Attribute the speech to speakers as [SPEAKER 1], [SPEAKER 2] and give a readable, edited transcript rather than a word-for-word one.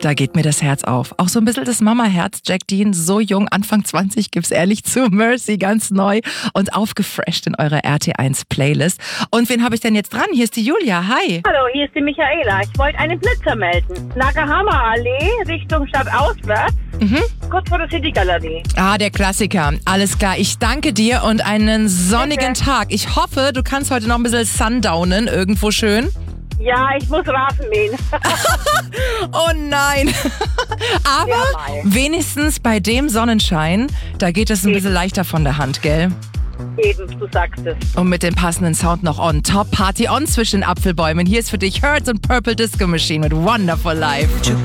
[SPEAKER 1] Da geht mir das Herz auf. Auch so ein bisschen das Mama-Herz. Jack Dean, so jung, Anfang 20, gib's ehrlich zu. Mercy, ganz neu und aufgefresht in eurer RT1-Playlist. Und wen habe ich denn jetzt dran? Hier ist die Julia. Hi.
[SPEAKER 2] Hallo, hier ist die Michaela. Ich wollte einen Blitzer melden. Nakahama-Allee, Richtung Stadtauswärts. Kurz vor der City-Galerie.
[SPEAKER 1] Ah, der Klassiker. Alles klar. Ich danke dir und einen sonnigen Tag. Ich hoffe, du kannst heute noch ein bisschen sundownen, irgendwo schön.
[SPEAKER 2] Ja, ich muss Rasen mähen.
[SPEAKER 1] Oh nein. Aber
[SPEAKER 2] Ja, Mai.
[SPEAKER 1] wenigstens bei dem Sonnenschein, da geht es ein bisschen leichter von der Hand, gell?
[SPEAKER 2] Eben, du sagst es.
[SPEAKER 1] Und mit dem passenden Sound noch on top. Party on zwischen den Apfelbäumen. Hier ist für dich Hurts und Purple Disco Machine mit Wonderful Life.